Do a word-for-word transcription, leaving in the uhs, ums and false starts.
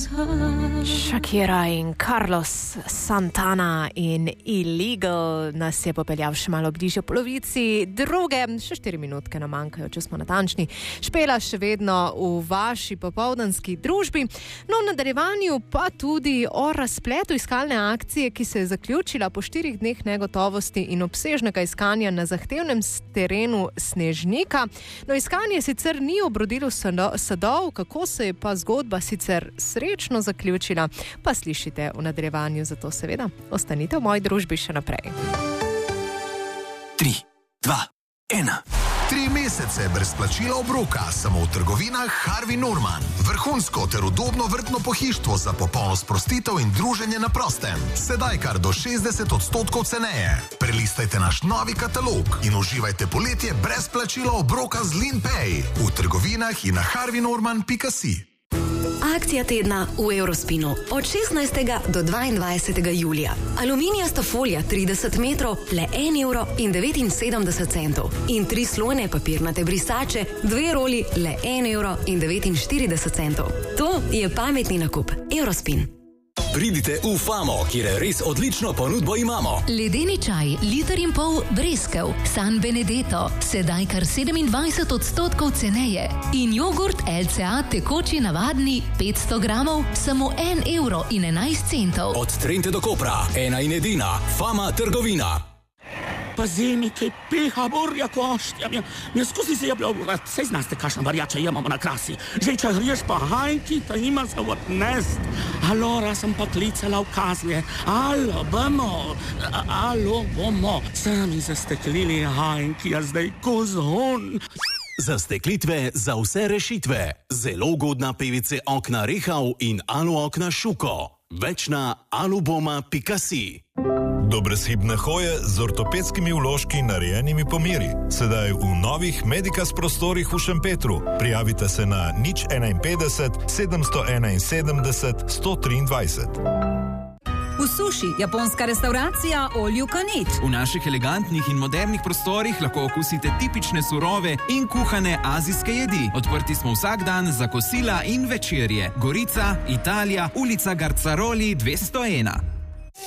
Shakira in Carlos Santana in Illegal nas je popeljal še malo bližje polovici druge, še štiri minutke nam manjkajo, če smo natančni. Špela še vedno v vaši popoldanski družbi. No, v nadaljevanju pa tudi o razpletu iskalne akcije, ki se je zaključila po štirih dneh negotovosti in obsežnega iskanja na zahtevnem terenu Snežnika. No, iskanje sicer ni obrodilo sadov, kako se je pa zgodba sicer srečno zaključila, pa slišite v nadaljevanju, zato seveda ostanite v moji družbi še naprej. Tri, dva, ena. Tri mesece brez plačila obroka samo v trgovinah Harvey Norman. Vrhunsko ter udobno vrtno pohištvo za popolno sprostitev in druženje na prostem. Sedaj kar do šestdeset odstotkov ceneje. Prelistajte naš novi katalog in uživajte poletje brez plačila obroka z LeanPay v trgovinah in na harvey norman pika si. Akcija tedna v Eurospinu od šestnajstega do dvaindvajsetega julija. Aluminijasta folija trideset metrov, le en evro in devetinsedemdeset centov. In tri slojne papirnate brisače, dve roli, le en evro in devetinštirideset centov. To je pametni nakup. Eurospin. Pridite v Famo, kjer res odlično ponudbo imamo. Ledeni čaj, liter in pol breskev, San Benedetto, sedaj kar sedemindvajset odstotkov ceneje. In jogurt L C A tekoči navadni petsto gramov, samo en evro in enajst centov. Od Trente do Kopra, ena in edina, Fama trgovina. Pazi mi, kaj piha borja koštja. Mja skusi se jebljal, sej znaste kašna varjača imamo na krasi. Že če griješ pa hajki, ta ima se odnest. Allora sem pa klicala v kazlje. Alo, bomo, alo, bomo. Sami zasteklili hajki, a zdaj kozhon. Zasteklitve za vse rešitve. Zelo ugodna P V C okna Rehau in Alu okna Šuko. Več na aluboma pika si. Do brezhibne hoje z ortopedskimi vložki narejenimi po meri. Sedaj v novih Medikas prostorih v Šempetru. Prijavite se na nič enainpetdeset sedemsto enainsedemdeset sto triindvajset. V Suši, japonska restauracija All You Can Eat. V naših elegantnih in modernih prostorih lahko okusite tipične surove in kuhane azijske jedi. Odprti smo vsak dan za kosila in večerje. Gorica, Italija, ulica Garcaroli dvesto ena.